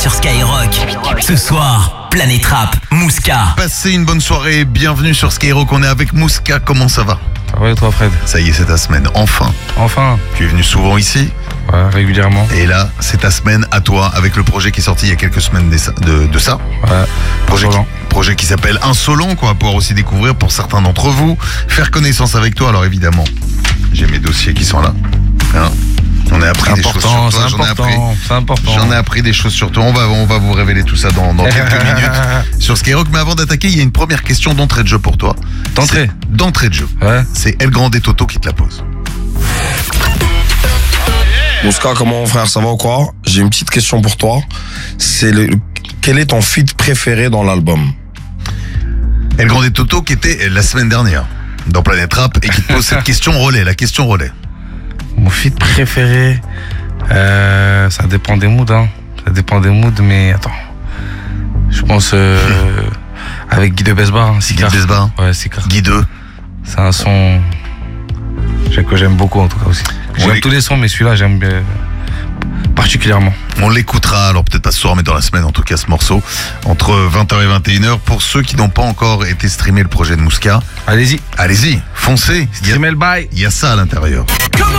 sur Skyrock. Ce soir, Planète Rap, Mouska. Passez une bonne soirée, bienvenue sur Skyrock, on est avec Mouska, comment ça va? Ça va et toi Fred? Ça y est, c'est ta semaine, enfin. Enfin. Tu es venu souvent ici? Ouais, régulièrement. Et là, c'est ta semaine à toi, avec le projet qui est sorti il y a quelques semaines de ça. Ouais. Projet qui s'appelle Insolent, qu'on va pouvoir aussi découvrir pour certains d'entre vous. Faire connaissance avec toi, alors évidemment, j'ai mes dossiers qui sont là. Hein, on a appris des choses sur toi, c'est important. J'en ai appris des choses sur toi, on va vous révéler tout ça dans quelques minutes sur Skyrock. Mais avant d'attaquer, il y a une première question d'entrée de jeu pour toi. D'entrée de jeu. Ouais. C'est El Grande Toto qui te la pose. Mouska, comment frère, ça va ou quoi? J'ai une petite question pour toi. Quel est ton feat préféré dans l'album? El Grande Toto qui était la semaine dernière dans Planète Rap et qui te pose cette question relais, la question relais. Mon feat préféré, ça dépend des moods, hein. Ça dépend des moods, mais attends. Je pense avec Guy de Besbar, hein, Sicard. Guy de Besbar. Ouais, Sicard. Guy 2. C'est un son que j'aime beaucoup en tout cas aussi. J'aime tous les sons, mais celui-là j'aime particulièrement. On l'écoutera, alors peut-être pas ce soir, mais dans la semaine en tout cas, ce morceau, entre 20h et 21h. Pour ceux qui n'ont pas encore été streamés le projet de Mouska, Allez-y, foncez. streamez le bail. Il y a ça à l'intérieur.